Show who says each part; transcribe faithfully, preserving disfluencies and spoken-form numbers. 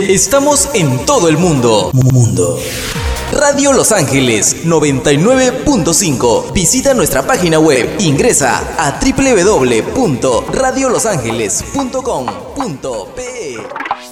Speaker 1: Estamos en todo el mundo. Mundo. Radio Los Ángeles noventa y nueve punto cinco. Visita nuestra página web. Ingresa a doble u doble u doble u punto radio los ángeles punto com punto pe.